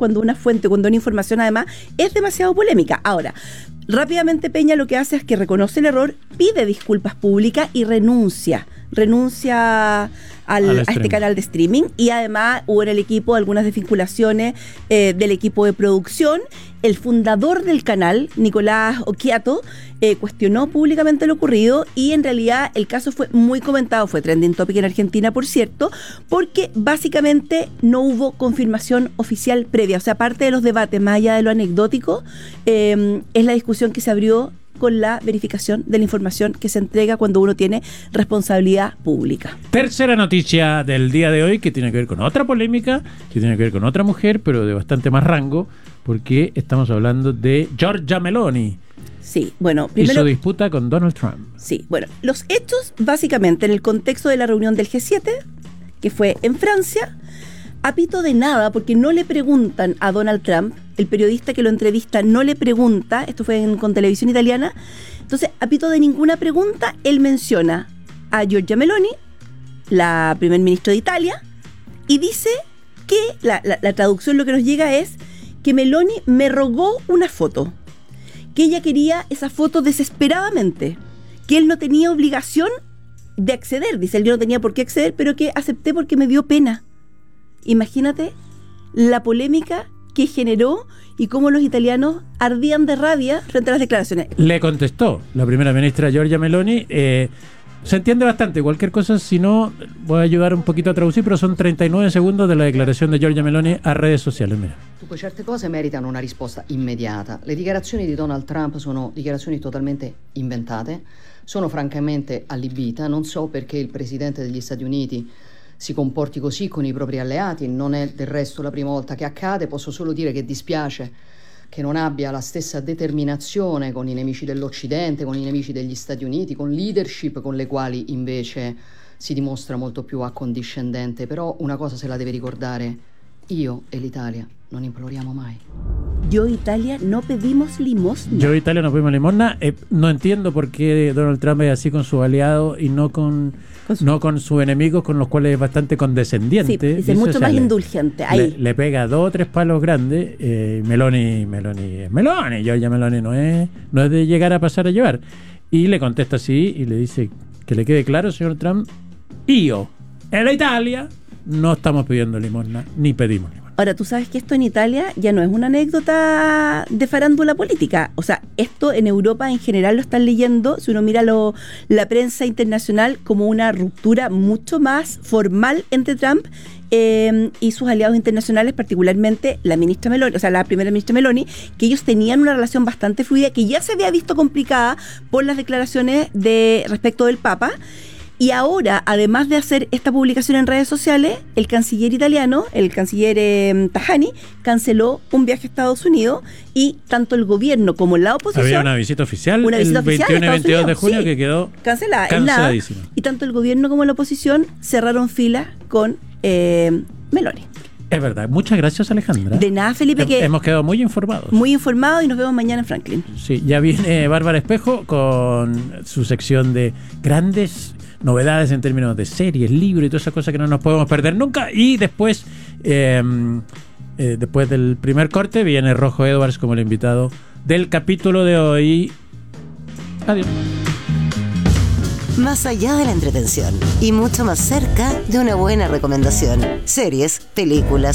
cuando una fuente, cuando una información además es demasiado polémica. Ahora, rápidamente Peña lo que hace es que reconoce el error, pide disculpas públicas y renuncia a este canal de streaming, y además hubo en el equipo algunas desvinculaciones del equipo de producción. El fundador del canal, Nicolás Occhiato, cuestionó públicamente lo ocurrido, y en realidad el caso fue muy comentado, fue trending topic en Argentina, por cierto, porque básicamente no hubo confirmación oficial previa. O sea, aparte de los debates, más allá de lo anecdótico, es la discusión que se abrió con la verificación de la información que se entrega cuando uno tiene responsabilidad pública. Tercera noticia del día de hoy, que tiene que ver con otra polémica, que tiene que ver con otra mujer, pero de bastante más rango, porque estamos hablando de Giorgia Meloni. Sí, bueno, primero, y su disputa con Donald Trump. Sí, bueno, los hechos básicamente en el contexto de la reunión del G7, que fue en Francia, a pito de nada, porque no le preguntan a Donald Trump, el periodista que lo entrevista no le pregunta, esto fue con televisión italiana, entonces a pito de ninguna pregunta, él menciona a Giorgia Meloni, la primer ministra de Italia, y dice que, la traducción lo que nos llega es que Meloni me rogó una foto, que ella quería esa foto desesperadamente, que él no tenía obligación de acceder, dice él, yo no tenía por qué acceder, pero que acepté porque me dio pena. Imagínate la polémica que generó y cómo los italianos ardían de rabia frente a las declaraciones. Le contestó la primera ministra Giorgia Meloni. Se entiende bastante, cualquier cosa, si no, voy a ayudar un poquito a traducir, pero son 39 segundos de la declaración de Giorgia Meloni a redes sociali. Mira. Dunque, certe cose meritano una risposta immediata. Le dichiarazioni di Donald Trump sono dichiarazioni totalmente inventate, sono francamente allibita, non so perché il presidente degli Stati Uniti si comporti così con i propri alleati, non è del resto la prima volta che accade, posso solo dire che dispiace che non abbia la stessa determinazione con i nemici dell'Occidente, con i nemici degli Stati Uniti, con leadership con le quali invece si dimostra molto più accondiscendente. Però una cosa se la deve ricordare, io e l'Italia non imploriamo mai. Yo Italia no pedimos limosna. Yo Italia no pedimos limosna. No entiendo por qué Donald Trump es así con sus aliados y no con sus enemigos, con los cuales es bastante condescendiente. Sí, es mucho más indulgente. Le pega 2 o 3 palos grandes. Meloni es Meloni. Giorgia Meloni no es de llegar a pasar a llevar. Y le contesta así y le dice que le quede claro, señor Trump, yo en la Italia no estamos pidiendo limosna ni pedimos limosna. Ahora, tú sabes que esto en Italia ya no es una anécdota de farándula política. O sea, esto en Europa en general lo están leyendo, si uno mira la prensa internacional, como una ruptura mucho más formal entre Trump y sus aliados internacionales, particularmente la ministra Meloni, o sea, la primera ministra Meloni, que ellos tenían una relación bastante fluida, que ya se había visto complicada por las declaraciones respecto del Papa. Y ahora, además de hacer esta publicación en redes sociales, el canciller italiano, el canciller Tajani, canceló un viaje a Estados Unidos, y tanto el gobierno como la oposición... Había una visita oficial el 21 y 22 de junio, sí, que quedó canceladísima. Y tanto el gobierno como la oposición cerraron filas con Meloni. Es verdad. Muchas gracias, Alejandra. De nada, Felipe. Hemos quedado muy informados. Muy informados, y nos vemos mañana en Franklin. Sí, ya viene Bárbara Espejo con su sección de grandes novedades en términos de series, libros y todas esas cosas que no nos podemos perder nunca. Y después, después del primer corte, viene Rojo Edwards como el invitado del capítulo de hoy. Adiós. Más allá de la entretención y mucho más cerca de una buena recomendación. Series, películas,